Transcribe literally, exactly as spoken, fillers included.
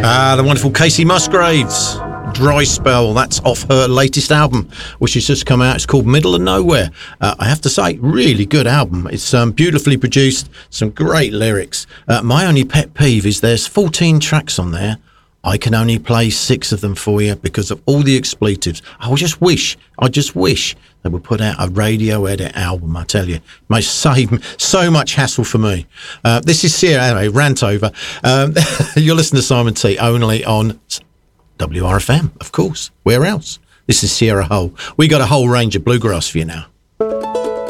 Ah, the wonderful Casey Musgraves. Dry Spell, that's off her latest album, which has just come out. It's called Middle of Nowhere. Uh, I have to say, really good album. It's um, beautifully produced, some great lyrics. Uh, my only pet peeve is there's fourteen tracks on there. I can only play six of them for you because of all the expletives. I just wish, I just wish they would put out a radio edit album, I tell you. It may save so much hassle for me. Uh, this is Sierra, anyway, rant over. Um, you're listening to Simon T, only on W R F M, of course. Where else? This is Sierra Hull. We got a whole range of bluegrass for you now.